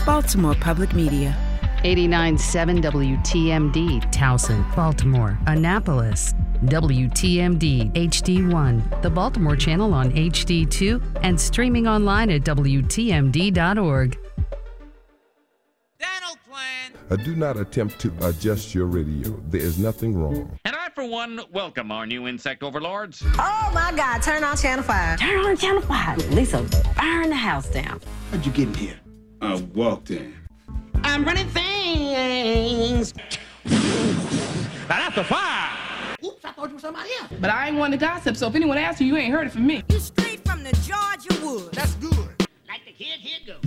Baltimore Public Media. 89.7 WTMD, Towson, Baltimore, Annapolis. WTMD HD1, the Baltimore channel on HD2, and streaming online at WTMD.org. Dental plan. Do not attempt to adjust your radio. There is nothing wrong. And I, for one, welcome our new insect overlords. Oh my God, turn on Channel 5. Turn on Channel 5. Lisa, burn the house down. How'd you get in here? I walked in. I'm running things. That's a fire. Oops, I thought you were somebody else. But I ain't one to gossip, so if anyone asks you, you ain't heard it from me. You straight from the Georgia woods. That's good. Like the kid, here goes.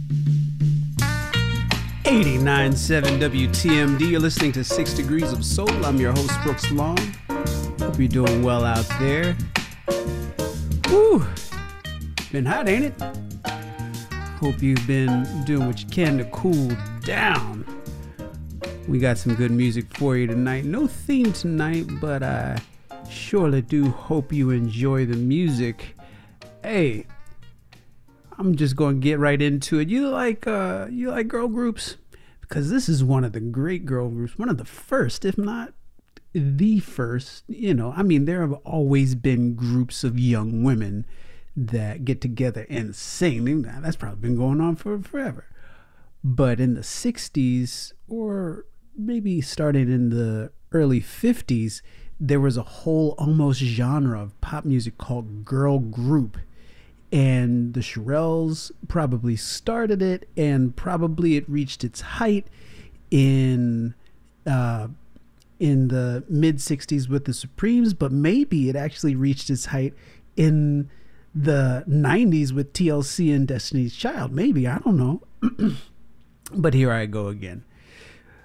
89.7 WTMD. You're listening to 6 Degrees of Soul. I'm your host, Brooks Long. Hope you're doing well out there. Woo! Been hot, ain't it? Hope you've been doing what you can to cool down. We got some good music for you tonight. No theme tonight, but I surely do hope you enjoy the music. Hey, I'm just going to get right into it. You like girl groups? Because this is one of the great girl groups, one of the first, if not the first. You know, I mean, there have always been groups of young women that get together and sing. That's probably been going on for forever. But in the 60s, or maybe starting in the early 50s, there was a whole almost genre of pop music called girl group. And the Shirelles probably started it, and probably it reached its height in the mid 60s with the Supremes, but maybe it actually reached its height in the 90s with TLC and Destiny's Child. Maybe, I don't know. But here I go again.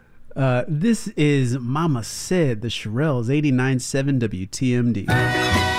This is Mama Said, the Shirelles, 89.7 WTMD.